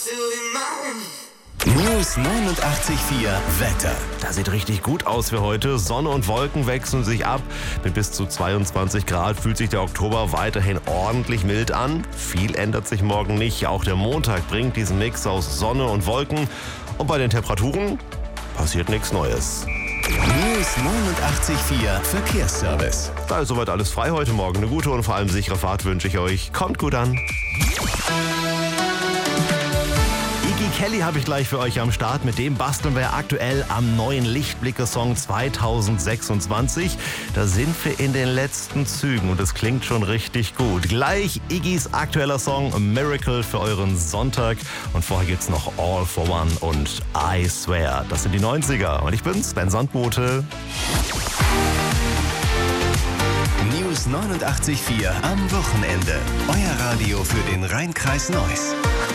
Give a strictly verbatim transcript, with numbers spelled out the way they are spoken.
News neunundachtzig Komma vier Wetter. Das sieht richtig gut aus für heute. Sonne und Wolken wechseln sich ab. Mit bis zu zweiundzwanzig Grad fühlt sich der Oktober weiterhin ordentlich mild an. Viel ändert sich morgen nicht. Auch der Montag bringt diesen Mix aus Sonne und Wolken. Und bei den Temperaturen passiert nichts Neues. News neunundachtzig Komma vier Verkehrsservice. Da ist soweit alles frei heute Morgen. Eine gute und vor allem sichere Fahrt wünsche ich euch. Kommt gut an. Iggy Kelly habe ich gleich für euch am Start. Mit dem basteln wir aktuell am neuen Lichtblicke-Song zweitausendsechsundzwanzig. Da sind wir in den letzten Zügen und es klingt schon richtig gut. Gleich Iggys aktueller Song Miracle für euren Sonntag. Und vorher gibt's noch All for One und I Swear. Das sind die neunziger und ich bin's, Ben Sandbote. News neunundachtzig Komma vier am Wochenende. Euer Radio für den Rhein-Kreis Neuss.